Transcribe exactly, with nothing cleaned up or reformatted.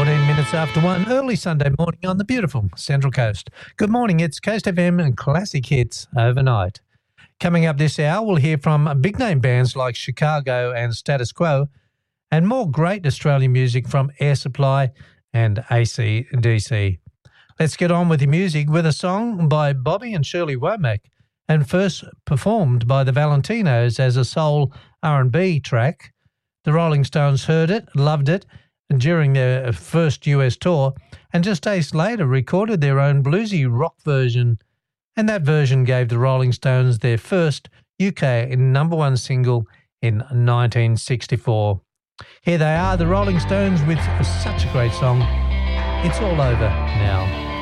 fourteen minutes after one, early Sunday morning on the beautiful Central Coast. Good morning, it's Coast F M and Classic Hits Overnight. Coming up this hour, we'll hear from big-name bands like Chicago and Status Quo, and more great Australian music from Air Supply and A C D C. Let's get on with the music with a song by Bobby and Shirley Womack, and first performed by the Valentinos as a soul R and B track. The Rolling Stones heard it, loved it, during their first U S tour, and just days later recorded their own bluesy rock version, and that version gave the Rolling Stones their first U K number one single in nineteen sixty-four. Here they are, the Rolling Stones, with such a great song, It's All Over Now.